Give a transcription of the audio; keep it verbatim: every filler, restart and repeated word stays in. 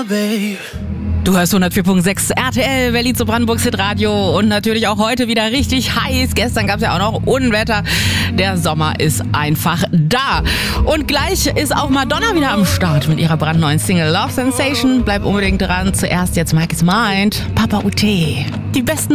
babe. Du hörst hundertvier Komma sechs R T L, Berlin zu Brandenburgs Hitradio und natürlich auch heute wieder richtig heiß. Gestern gab es ja auch noch Unwetter. Der Sommer ist einfach da. Und gleich ist auch Madonna wieder am Start mit ihrer brandneuen Single Love Sensation. Bleib unbedingt dran. Zuerst jetzt Mike is Mind, Papa U T. Die besten